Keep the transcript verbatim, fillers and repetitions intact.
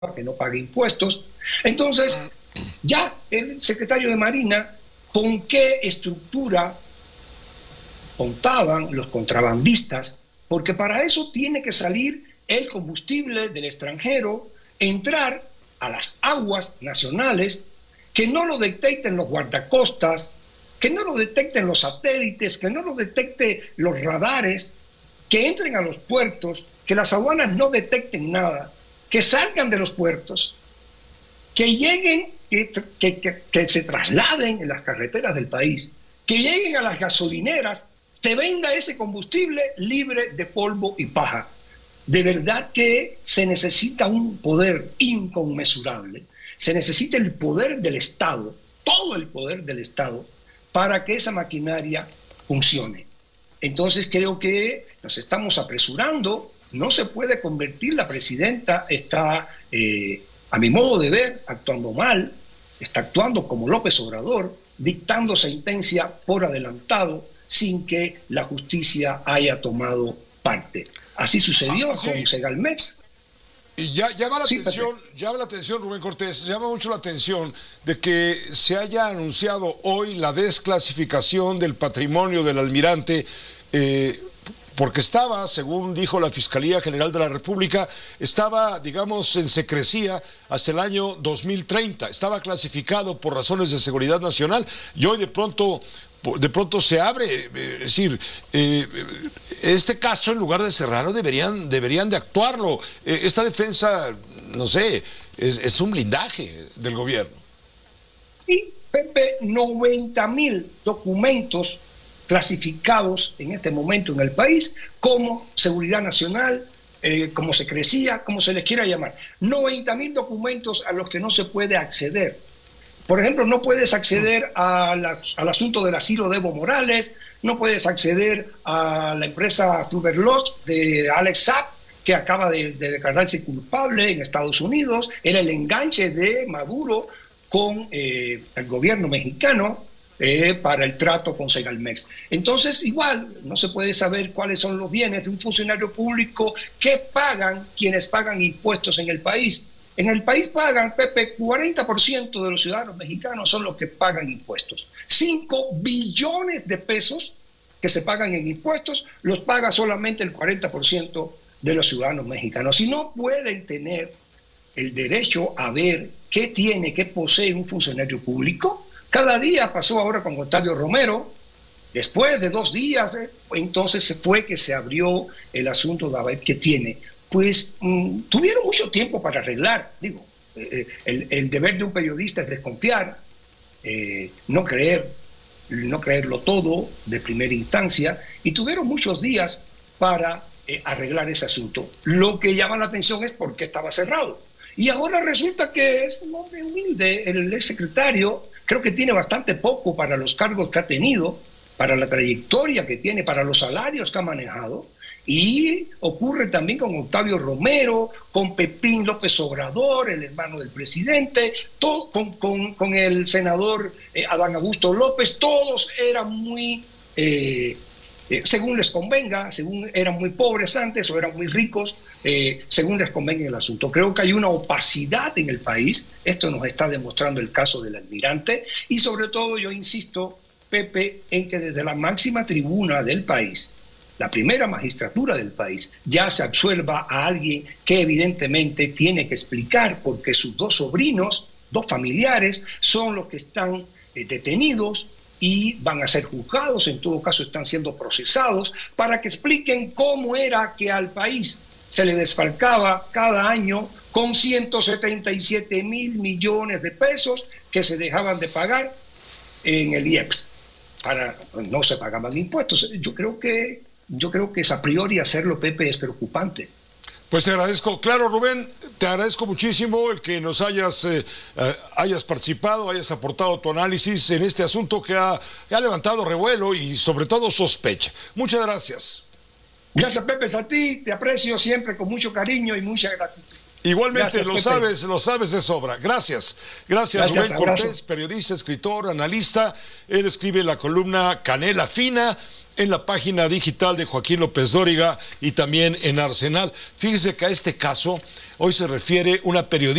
que no pague impuestos. Entonces, ya el secretario de Marina, ¿con qué estructura contaban los contrabandistas? Porque para eso tiene que salir el combustible del extranjero, entrar a las aguas nacionales, que no lo detecten los guardacostas, que no lo detecten los satélites, que no lo detecten los radares, que entren a los puertos, que las aduanas no detecten nada, que salgan de los puertos, que lleguen, que, que, que, que se trasladen en las carreteras del país, que lleguen a las gasolineras, se venda ese combustible libre de polvo y paja. De verdad que se necesita un poder inconmensurable, se necesita el poder del Estado, todo el poder del Estado, para que esa maquinaria funcione. Entonces creo que nos estamos apresurando, no se puede convertir, la presidenta está, eh, a mi modo de ver, actuando mal, está actuando como López Obrador, dictando sentencia por adelantado, sin que la justicia haya tomado parte. Así sucedió ah, sí. con Segalmex. Y ya llama la sí, atención, Pepe. llama la atención, Rubén Cortés, llama mucho la atención de que se haya anunciado hoy la desclasificación del patrimonio del almirante, eh, porque estaba, según dijo la Fiscalía General de la República, estaba, digamos, en secrecía hasta el año dos mil treinta, estaba clasificado por razones de seguridad nacional, y hoy de pronto... de pronto se abre, es decir, eh, este caso en lugar de cerrarlo deberían, deberían de actuarlo. Eh, esta defensa, no sé, es, es un blindaje del gobierno. Y, Pepe, noventa mil documentos clasificados en este momento en el país como seguridad nacional, eh, como secrecía, como se les quiera llamar. noventa mil documentos a los que no se puede acceder. Por ejemplo, no puedes acceder a la, al asunto del asilo de Evo Morales, no puedes acceder a la empresa Fruberlost de Alex Saab, que acaba de, de declararse culpable en Estados Unidos, era el enganche de Maduro con eh, el gobierno mexicano eh, para el trato con Segalmex. Entonces, igual, no se puede saber cuáles son los bienes de un funcionario público que pagan quienes pagan impuestos en el país. En el país pagan, Pepe, cuarenta por ciento de los ciudadanos mexicanos son los que pagan impuestos. cinco billones de pesos que se pagan en impuestos los paga solamente el cuarenta por ciento de los ciudadanos mexicanos. Si no pueden tener el derecho a ver qué tiene, qué posee un funcionario público, cada día pasó ahora con Octavio Romero, después de dos días, eh, entonces fue que se abrió el asunto de a ver qué tiene. Pues mmm, tuvieron mucho tiempo para arreglar. Digo, eh, el, el deber de un periodista es desconfiar, eh, no creer, no creerlo todo de primera instancia, y tuvieron muchos días para eh, arreglar ese asunto. Lo que llama la atención es por qué estaba cerrado. Y ahora resulta que es un hombre humilde, el exsecretario, creo que tiene bastante poco para los cargos que ha tenido, para la trayectoria que tiene, para los salarios que ha manejado. Y ocurre también con Octavio Romero, con Pepín López Obrador, el hermano del presidente, todo, con, con, con el senador eh, Adán Augusto López, todos eran muy, eh, eh, según les convenga, según eran muy pobres antes o eran muy ricos, eh, según les convenga el asunto. Creo que hay una opacidad en el país, esto nos está demostrando el caso del almirante, y sobre todo yo insisto, Pepe, en que desde la máxima tribuna del país, la primera magistratura del país, ya se absuelva a alguien que evidentemente tiene que explicar porque sus dos sobrinos, dos familiares, son los que están eh, detenidos y van a ser juzgados, en todo caso están siendo procesados, para que expliquen cómo era que al país se le desfalcaba cada año con ciento setenta y siete mil millones de pesos que se dejaban de pagar en el I E P S. Para, no se pagaban impuestos. Yo creo que Yo creo que es a priori hacerlo, Pepe, es preocupante. Pues te agradezco. Claro, Rubén, te agradezco muchísimo el que nos hayas, eh, eh, hayas participado, hayas aportado tu análisis en este asunto que ha, que ha levantado revuelo y sobre todo sospecha. Muchas gracias. Gracias, Pepe, a ti. Te aprecio siempre con mucho cariño y mucha gratitud. Igualmente, Gracias, lo Pepe. sabes, lo sabes de sobra. Gracias. Gracias, Gracias, Rubén abrazo. Cortés, periodista, escritor, analista. Él escribe la columna Canela Fina en la página digital de Joaquín López Dóriga y también en Arsenal. Fíjese que a este caso hoy se refiere una periodista